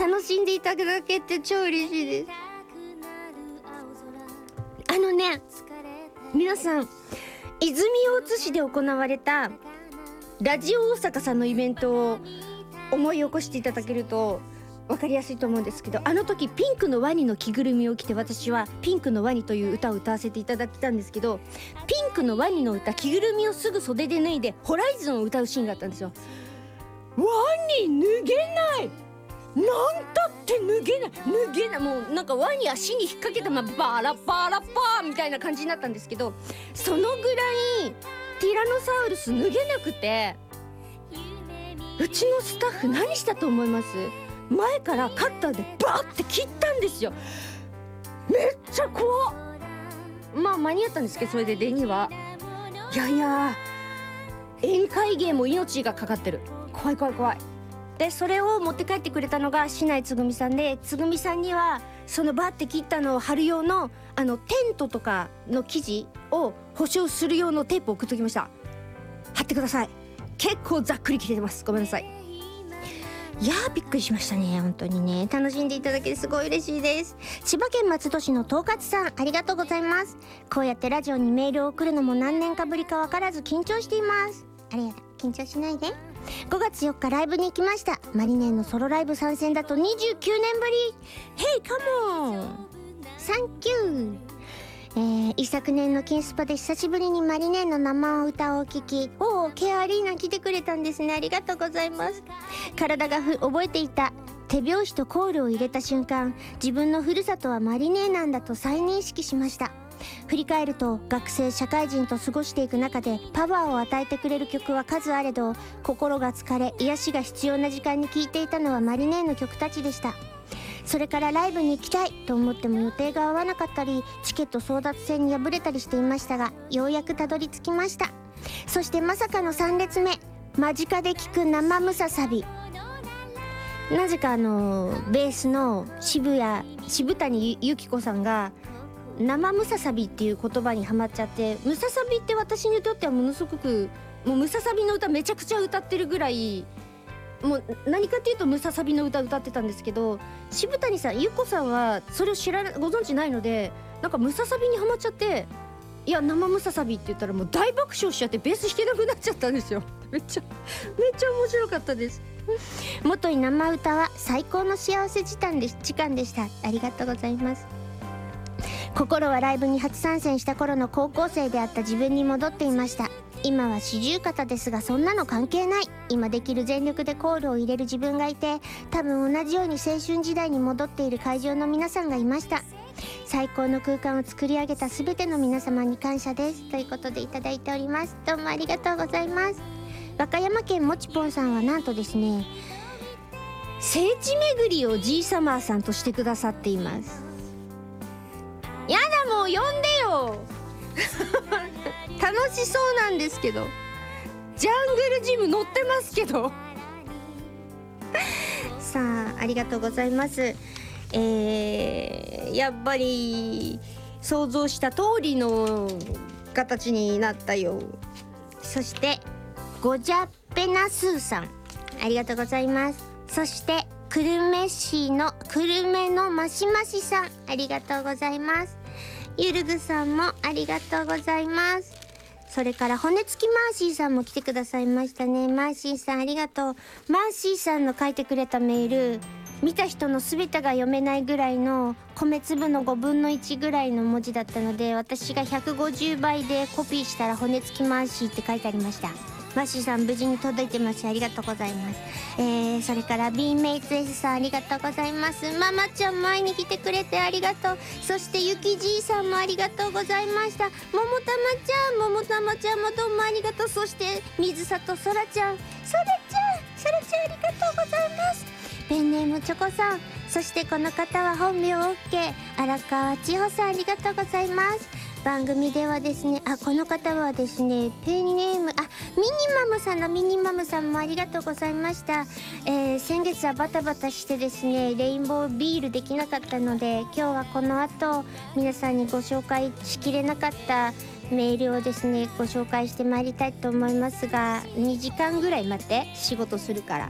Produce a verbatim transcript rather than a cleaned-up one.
楽しんでいただけて超嬉しいです。あのね、皆さん、泉大津市で行われたラジオ大阪さんのイベントを思い起こしていただけると分かりやすいと思うんですけど、あの時ピンクのワニの着ぐるみを着て私はピンクのワニという歌を歌わせていただいたんですけど、ピンクのワニの歌、着ぐるみをすぐ袖で脱いでホライズンを歌うシーンがあったんですよ。ワニ脱げない、なんだって脱げない脱げない、もうなんかワニ足に引っ掛けたままバラバラバーみたいな感じになったんですけど、そのぐらいティラノサウルス脱げなくて、うちのスタッフ何したと思います？前からカッターでバーって切ったんですよ。めっちゃ怖っ。まあ間に合ったんですけど、それで出にはいやいや宴会芸も命がかかってる、怖い怖い怖い。でそれを持って帰ってくれたのが市内つぐみさんで、つぐみさんにはそのバーって切ったのを貼る用のあのテントとかの生地を保証する用のテープを送っときました。貼ってください。結構ざっくり切れてます、ごめんなさい。いやーびっくりしましたね、本当にね。楽しんでいただけてすごい嬉しいです。千葉県松戸市の統括さん、ありがとうございます。こうやってラジオにメールを送るのも何年かぶりか分からず緊張しています。ありがとう、緊張しないで。ごがつよっかライブに行きました。マリネーのソロライブ参戦だとにじゅうきゅうねんぶり。ヘイカモンサンキュー。えー、一昨年の金スパで久しぶりにマリネーの生歌を聴き、おおケアアリーナ来てくれたんですね、ありがとうございます。体がふ覚えていた手拍子とコールを入れた瞬間、自分のふるさとはマリネーなんだと再認識しました。振り返ると学生社会人と過ごしていく中でパワーを与えてくれる曲は数あれど、心が疲れ癒しが必要な時間に聴いていたのはマリネーの曲たちでした。それからライブに行きたいと思っても予定が合わなかったり、チケット争奪戦に敗れたりしていましたが、ようやくたどり着きました。そしてまさかのさん列目、間近で聴く生ムササビ。なぜかあのベースの渋谷渋谷由紀子さんが生ムササビっていう言葉にハマっちゃって、ムササビって私にとってはものすごく、もうムササビの歌めちゃくちゃ歌ってるぐらい、もう何かっていうとムササビの歌歌ってたんですけど、渋谷さん由子さんはそれを知らご存知ないので、なんかムササビにハマっちゃって、いや生ムササビって言ったらもう大爆笑しちゃってベース弾けなくなっちゃったんですよ。めっちゃめっちゃ面白かったです。元に生歌は最高の幸せ時間で時間でした。ありがとうございます。心はライブに初参戦した頃の高校生であった自分に戻っていました。今は四十肩ですがそんなの関係ない。今できる全力でコールを入れる自分がいて、多分同じように青春時代に戻っている会場の皆さんがいました。最高の空間を作り上げた全ての皆様に感謝です、ということでいただいております。どうもありがとうございます。和歌山県もちぽんさんはなんとですね、聖地巡りを G サマーさんとしてくださっています。やだもう呼んでよ楽しそうなんですけど、ジャングルジム乗ってますけどさあありがとうございます。えー、やっぱり想像した通りの形になったよ。そしてゴジャッペナスーさん、ありがとうございます。そして久留米市の久留米のマシマシさん、ありがとうございます。ゆるぐさんもありがとうございます。それから骨付きマーシーさんも来てくださいましたね。マーシーさんありがとう。マーシーさんの書いてくれたメール、見た人の全てが読めないぐらいの米粒のごぶんのいちぐらいの文字だったので、私がひゃくごじゅうばいでコピーしたら骨付きマーシーって書いてありました。マーシーさん無事に届いてます、ありがとうございます。えー、それから B メイツ S さんありがとうございます。ママちゃん前に来てくれてありがとう。そしてゆきじいさんもありがとうございました。ももたまちゃんももたまちゃんもどうもありがとう。そして水里そらちゃん、そらちゃんそらちゃんありがとうございます。ペンネームチョコさん、そしてこの方は本名 OK 荒川千穂さんありがとうございます。番組ではですね、あ、この方はですね、ペンネーム、あ、ミニマムさんのミニマムさんもありがとうございました。えー、先月はバタバタしてですね、レインボービールできなかったので、今日はこの後、皆さんにご紹介しきれなかったメールをですね、ご紹介してまいりたいと思いますが、にじかんぐらい待って、仕事するから。